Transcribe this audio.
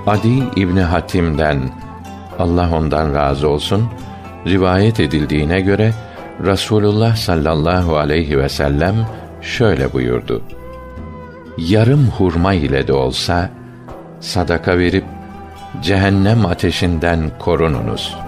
Adi İbni Hatim'den, Allah ondan razı olsun, rivayet edildiğine göre Rasulullah sallallahu aleyhi ve sellem şöyle buyurdu: yarım hurma ile de olsa sadaka verip cehennem ateşinden korununuz.